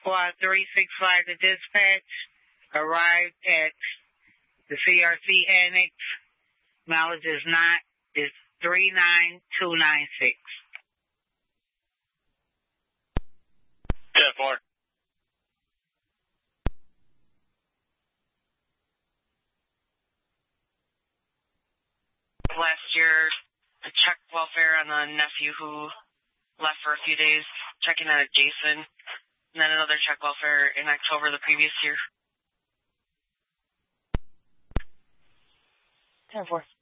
Squad 365 to dispatch. Arrived at the CRC Annex. Mileage is 39296. 10-4. Last year, I checked welfare on a nephew who left for a few days, checking on a Jason, and then another check welfare in October the previous year. 10-4.